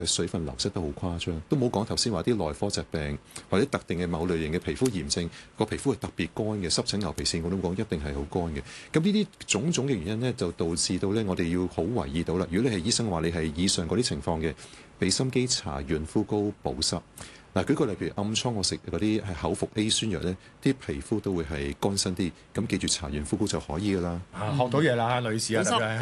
水分流失得好誇張，都冇講頭先話啲內科疾病或者特定嘅某類型嘅皮膚炎症，個皮膚係特別乾嘅濕疹、牛皮癬，我都講一定係好乾嘅。咁呢啲種種嘅原因呢，就導致到呢，我哋要好留意到啦。如果你係醫生話你係以上嗰啲情況嘅，俾心機搽潤膚膏保濕。嗱，舉個例，譬如暗瘡，我食嗰啲係口服 A 酸藥呢，啲皮膚都會係乾身啲。咁記住搽潤膚膏就可以㗎啦。 學到嘢啦，女士啊，特別係。